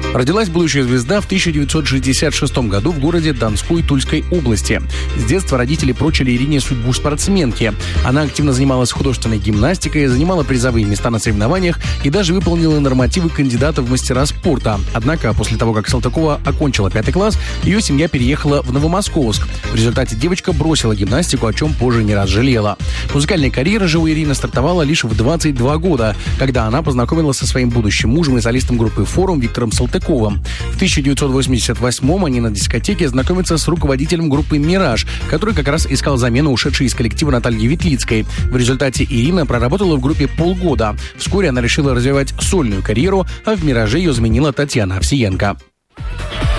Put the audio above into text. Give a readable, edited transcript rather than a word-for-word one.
Родилась будущая звезда в 1966 году в городе Донской Тульской области. С детства родители прочили Ирине судьбу спортсменки. Она активно занималась художественной гимнастикой, занимала призовые места на соревнованиях и даже выполнила нормативы кандидата в мастера спорта. Однако, после того, как Салтыкова окончила 5 класс, ее семья переехала в Новомосковск. В результате девочка бросила гимнастику, о чем позже не раз жалела. Музыкальная карьера же у Ирины стартовала лишь в 22 года, когда она познакомилась со своим будущим мужем и солистом группы «Форум» Виктором Салтыковым. В 1988-м они на дискотеке знакомятся с руководителем группы «Мираж», который как раз искал замену ушедшей из коллектива Натальи Ветлицкой. В результате Ирина проработала в группе полгода. Вскоре она решила развивать сольную карьеру, а в «Мираже» ее заменила Татьяна Овсиенко.